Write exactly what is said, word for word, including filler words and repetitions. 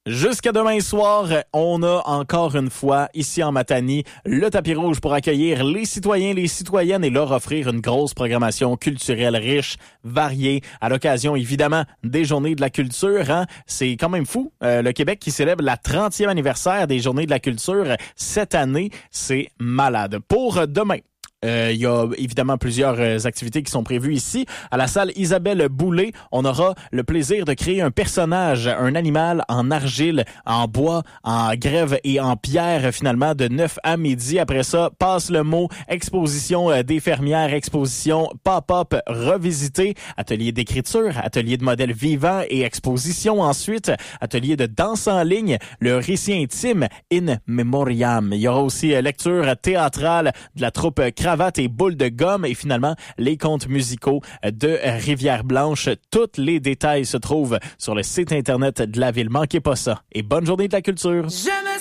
Jusqu'à demain soir, on a encore une fois, ici en Matanie, le tapis rouge pour accueillir les citoyens, les citoyennes et leur offrir une grosse programmation culturelle riche, variée, à l'occasion, évidemment, des Journées de la culture. Hein? C'est quand même fou. Euh, le Québec qui célèbre la trentième anniversaire des Journées de la culture cette année, c'est malade. Pour demain, Euh, il y a évidemment plusieurs euh, activités qui sont prévues ici. À la salle Isabelle Boulay, on aura le plaisir de créer un personnage, un animal en argile, en bois, en grève et en pierre, finalement, de neuf à midi. Après ça, passe le mot, exposition euh, des fermières, exposition pop-up revisité, atelier d'écriture, atelier de modèles vivants et exposition ensuite, atelier de danse en ligne, le récit intime in memoriam. Il y aura aussi euh, lecture théâtrale de la troupe Cravate et Boule de gomme et finalement les contes musicaux de Rivière-Blanche. Tous les détails se trouvent sur le site internet de la ville. Manquez pas ça. Et bonne journée de la culture! Je me